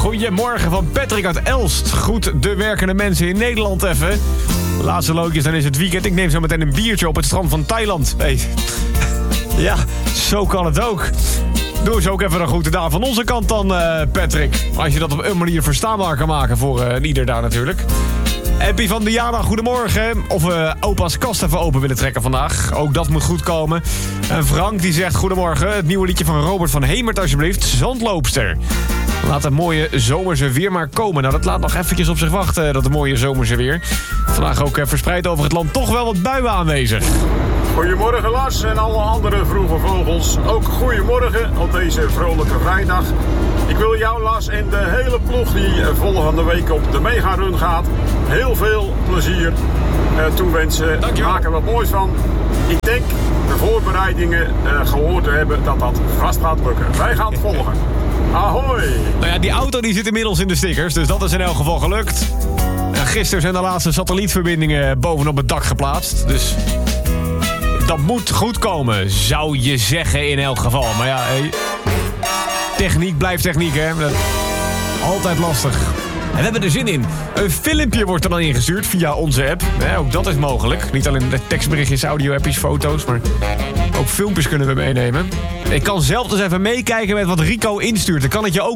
Goedemorgen van Patrick uit Elst. Goed de werkende mensen in Nederland even. Laatste loodjes, dan is het weekend. Ik neem zo meteen een biertje op het strand van Thailand. Hey. Ja, zo kan het ook. Doe eens ook even een goede dag van onze kant dan, Patrick. Als je dat op een manier verstaanbaar kan maken voor ieder daar natuurlijk. Appie van Diana, goedemorgen. Of we opa's kast even open willen trekken vandaag. Ook dat moet goed komen. En Frank die zegt, goedemorgen. Het nieuwe liedje van Robert van Hemert alsjeblieft. Zandloopster. Laat het mooie zomerse weer maar komen. Nou, dat laat nog eventjes op zich wachten, dat mooie zomerse weer. Vandaag ook verspreid over het land toch wel wat buien aanwezig. Goedemorgen Lars en alle andere vroege vogels. Ook goedemorgen op deze vrolijke vrijdag. Ik wil jou Lars en de hele ploeg die volgende week op de Mega-run gaat heel veel plezier toewensen. Dankjewel. Maak er wat moois van. Ik denk de voorbereidingen gehoord te hebben dat dat vast gaat lukken. Wij gaan het volgen. Ahoy! Nou ja, die auto die zit inmiddels in de stickers, dus dat is in elk geval gelukt. En gisteren zijn de laatste satellietverbindingen bovenop het dak geplaatst, dus dat moet goed komen, zou je zeggen in elk geval. Maar ja, techniek blijft techniek, hè. Altijd lastig. En we hebben er zin in. Een filmpje wordt er dan ingestuurd via onze app. Ook dat is mogelijk. Niet alleen de tekstberichtjes, audio-appjes, foto's, maar ook filmpjes kunnen we meenemen. Ik kan zelf dus even meekijken met wat Rico instuurt. Dan kan het je ook